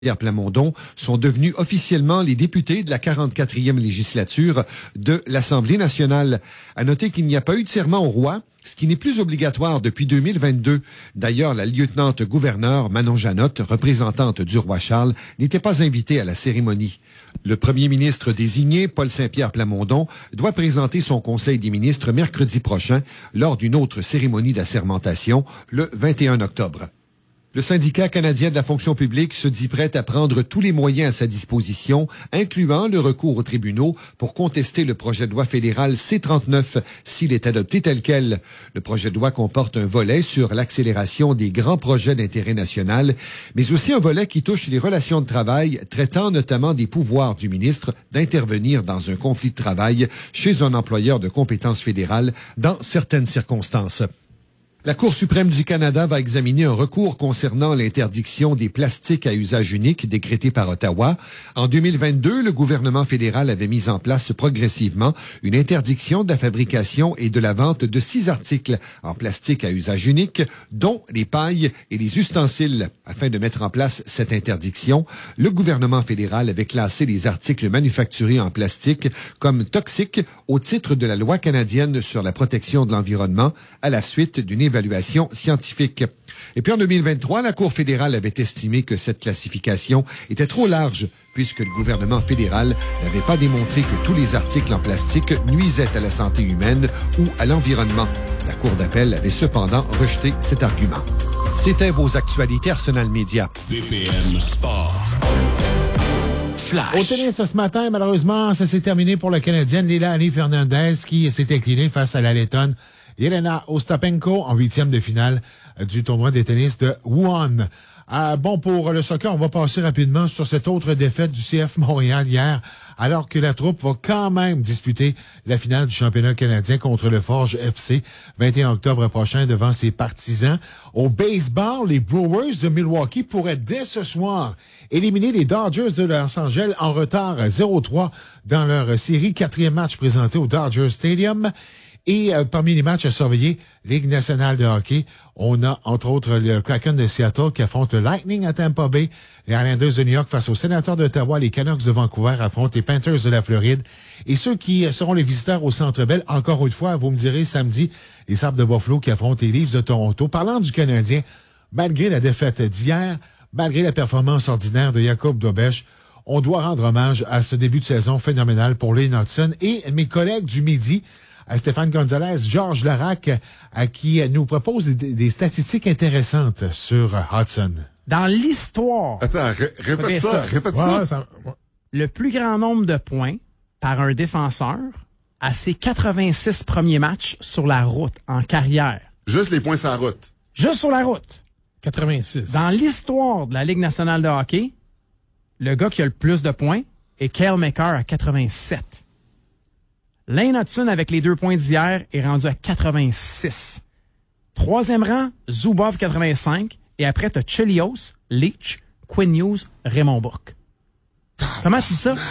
Pierre Plamondon sont devenus officiellement les députés de la 44e législature de l'Assemblée nationale. À noter qu'il n'y a pas eu de serment au roi, ce qui n'est plus obligatoire depuis 2022. D'ailleurs, la lieutenant-gouverneure Manon Janotte, représentante du roi Charles, n'était pas invitée à la cérémonie. Le premier ministre désigné, Paul Saint-Pierre Plamondon, doit présenter son conseil des ministres mercredi prochain lors d'une autre cérémonie d'assermentation, le 21 octobre. Le syndicat canadien de la fonction publique se dit prêt à prendre tous les moyens à sa disposition, incluant le recours aux tribunaux pour contester le projet de loi fédéral C-39 s'il est adopté tel quel. Le projet de loi comporte un volet sur l'accélération des grands projets d'intérêt national, mais aussi un volet qui touche les relations de travail, traitant notamment des pouvoirs du ministre d'intervenir dans un conflit de travail chez un employeur de compétences fédérales dans certaines circonstances. La Cour suprême du Canada va examiner un recours concernant l'interdiction des plastiques à usage unique décrété par Ottawa. En 2022, le gouvernement fédéral avait mis en place progressivement une interdiction de la fabrication et de la vente de 6 articles en plastique à usage unique, dont les pailles et les ustensiles. Afin de mettre en place cette interdiction, le gouvernement fédéral avait classé les articles manufacturés en plastique comme toxiques au titre de la loi canadienne sur la protection de l'environnement à la suite d'une évaluation scientifique. Et puis en 2023, la Cour fédérale avait estimé que cette classification était trop large puisque le gouvernement fédéral n'avait pas démontré que tous les articles en plastique nuisaient à la santé humaine ou à l'environnement. La Cour d'appel avait cependant rejeté cet argument. C'était vos actualités Arsenal Média. BPM Sport. Flash. Au tennis ce matin, malheureusement, ça s'est terminé pour la Canadienne Leilani Fernandez qui s'est inclinée face à la Lettonne Jelena Ostapenko en 8e de finale du tournoi de tennis de Wuhan. Bon, pour le soccer, on va passer rapidement sur cette autre défaite du CF Montréal hier, alors que la troupe va quand même disputer la finale du championnat canadien contre le Forge FC 21 octobre prochain devant ses partisans. Au baseball, les Brewers de Milwaukee pourraient dès ce soir éliminer les Dodgers de Los Angeles en retard 0-3 dans leur série. 4e match présenté au Dodger Stadium. Et parmi les matchs à surveiller, Ligue nationale de hockey, on a entre autres le Kraken de Seattle qui affronte le Lightning à Tampa Bay, les Islanders de New York face aux Sénateurs d'Ottawa, les Canucks de Vancouver affrontent les Panthers de la Floride. Et ceux qui seront les visiteurs au Centre Bell, encore une fois, vous me direz samedi, les Sabres de Buffalo qui affrontent les Leafs de Toronto. Parlant du Canadien, malgré la défaite d'hier, malgré la performance ordinaire de Jakub Dobeš, on doit rendre hommage à ce début de saison phénoménal pour Lane Hutson et mes collègues du Midi, à Stéphane Gonzalez, Georges Larac, qui nous propose des statistiques intéressantes sur Hudson. Dans l'histoire... Attends, répète ça. Le plus grand nombre de points par un défenseur à ses 86 premiers matchs sur la route en carrière. Juste les points sur la route. Juste sur la route. 86. Dans l'histoire de la Ligue nationale de hockey, le gars qui a le plus de points est Cale Makar à 87. Lane Hutson, avec les 2 points d'hier, est rendu à 86. 3e rang, Zubov, 85. Et après, t'as Chelios, Leach, Quinn Hughes, Raymond Bourque. Comment tu dis ça?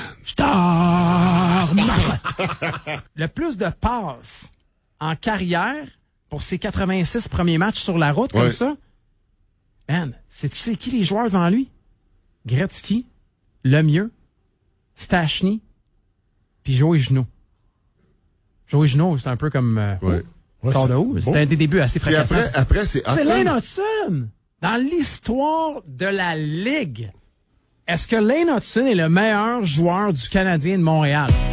Le plus de passes en carrière pour ses 86 premiers matchs sur la route, comme ça. Man, tu sais qui les joueurs devant lui? Gretzky, Lemieux, Stachny, puis Joey Genoux. Joey Genoux, c'est un peu comme... sort de où? C'était un des débuts assez fracassants. Après, c'est Hudson. C'est Lane Hutson! Dans l'histoire de la Ligue, est-ce que Lane Hutson est le meilleur joueur du Canadien de Montréal?